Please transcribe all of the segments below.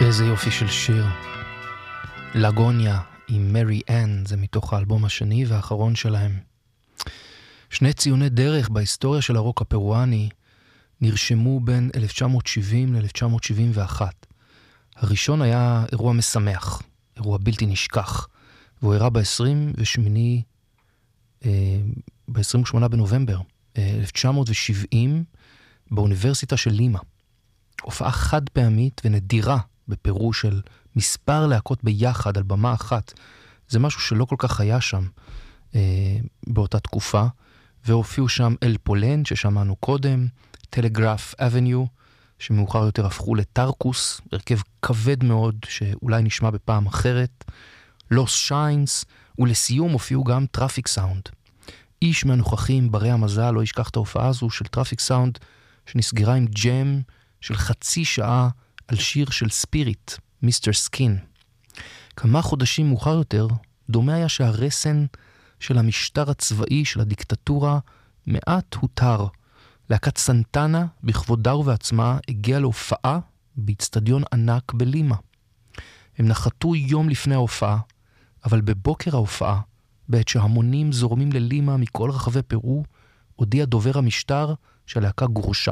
איזה יופי של שיר. לגוניה עם מרי אן, זה מתוך האלבום השני והאחרון שלהם. שני ציוני דרך בהיסטוריה של הרוק הפרואני נרשמו בין 1970 ל-1971. הראשון היה אירוע משמח, אירוע בלתי נשכח, והוא אירע ב-28 בנובמבר 1970 באוניברסיטה של לימה. הופעה חד פעמית ונדירה בפרו של מספר להקות ביחד על במה אחת. זה משהו שלא כל כך היה שם באותה תקופה, והופיעו שם אל פולן ששמענו קודם, טלגרף אבניו, שמאוחר יותר הפכו לטרקוס, הרכב כבד מאוד שאולי נשמע בפעם אחרת, לוס שיינס, ולסיום הופיעו גם טראפיק סאונד. איש מהנוכחים ברי המזל לא ישכח את ההופעה הזו של טראפיק סאונד, שנסגרה עם ג'ם של חצי שעה על שיר של ספיריט, מיסטר סקין. כמה חודשים מאוחר יותר, דומה היה שהרסן של המשטר הצבאי של הדיקטטורה מעט הותר. להקת סנטנה בכבודה ובעצמה הגיעה להופעה באצטדיון ענק בלימה. הם נחתו יום לפני ההופעה, אבל בבוקר ההופעה, בעת שהמונים זורמים ללימה מכל רחבי פרו, הודיע דובר המשטר שהלהקה גורשה.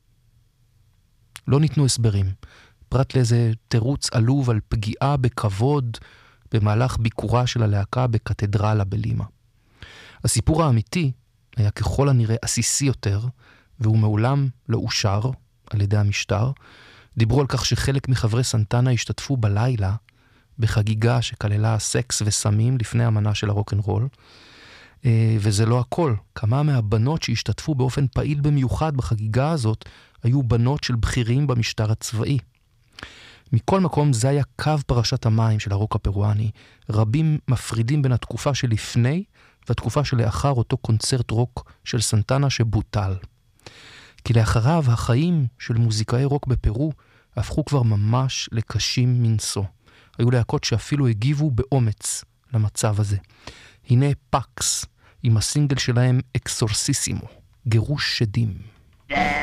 לא ניתנו הסברים, פרט לאיזה תירוץ עלוב על פגיעה בכבוד במהלך ביקורה של הלהקה בקתדרלה בלימה. הסיפור האמיתי היה ככל הנראה עסיסי יותר, והוא מעולם לא אושר על ידי המשטר. דיברו על כך שחלק מחברי סנטנה השתתפו בלילה בחגיגה שכללה סקס וסמים לפני המנה של הרוק'נ'רול, וזה לא הכל. כמה מהבנות שהשתתפו באופן פעיל במיוחד בחגיגה הזאת היו בנות של בכירים במשטר הצבאי. מכל מקום זה היה קו פרשת המים של הרוק הפרואני. רבים מפרידים בין התקופה שלפני והתקופה שלאחר אותו קונצרט רוק של סנטנה שבוטל. כי לאחריו החיים של מוזיקאי רוק בפרו הפכו כבר ממש לקשים מנסו. היו להקות שאפילו הגיבו באומץ למצב הזה. הנה פאקס עם הסינגל שלהם אקסורסיסימו, גירוש שדים.